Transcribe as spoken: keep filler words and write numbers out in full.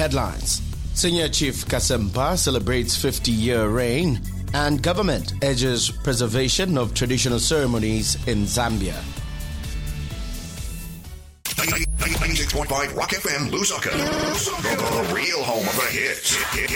headlines. Senior Chief Kasempa celebrates fifty-year reign, and government urges preservation of traditional ceremonies in Zambia. ninety-six point five Rock F M, Lusaka. The real home of the hits.